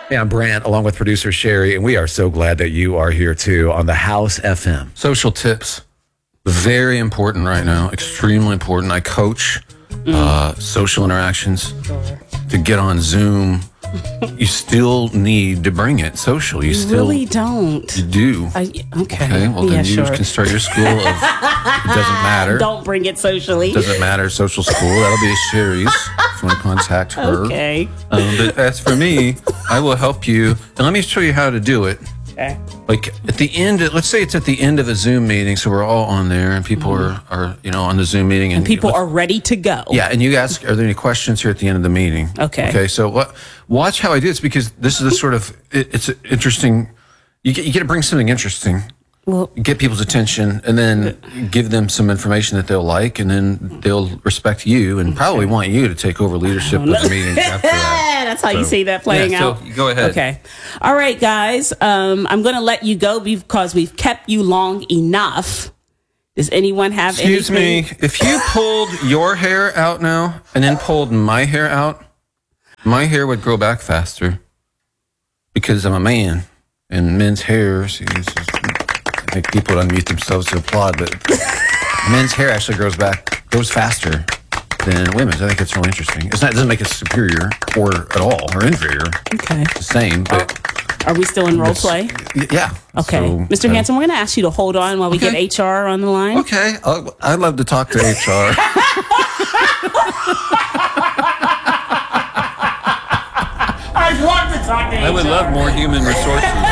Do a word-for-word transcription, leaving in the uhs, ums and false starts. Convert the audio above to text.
Hey, I'm Brant, along with producer Sherry, and we are so glad that you are here too on the House F M. Social tips, very important right now, extremely important. I coach mm. uh, social interactions. To get on Zoom, you still need to bring it social. You, you still really don't. You do. I, okay. Okay. Well, yeah, then you sure. can start your school of. It doesn't matter. Don't bring it socially. Doesn't matter. Social school. That'll be a series. If you want to contact her. Okay. Um, but as for me, I will help you. And let me show you how to do it. Okay. Like at the end, of, let's say it's at the end of a Zoom meeting, so we're all on there, and people mm-hmm. are, are, you know, on the Zoom meeting, and, and people are ready to go. Yeah, and you ask, are there any questions here at the end of the meeting? Okay. Okay. So what? Watch how I do this, because this is the sort of it, it's interesting. You get you get to bring something interesting. Well, get people's attention, and then give them some information that they'll like, and then they'll respect you, and probably want you to take over leadership of the meetings after that. That's how so, you see that playing yeah, out. So go ahead. Okay. All right, guys. Um, I'm going to let you go because we've kept you long enough. Does anyone have Excuse anything? me. If you pulled your hair out now and then pulled my hair out, my hair would grow back faster because I'm a man, and men's hair. See, this is, I think people unmute themselves to applaud, but men's hair actually grows back, grows faster than women's. I think it's really interesting. It's not, it doesn't make it superior or at all or inferior. Okay. It's the same, but. Are we still in role play? Yeah. Okay. So, Mister uh, Hanson, we're going to ask you to hold on while we okay. get H R on the line. Okay. I'll, I'd love to talk to H R. I'd love to talk to H R. I would love more human resources.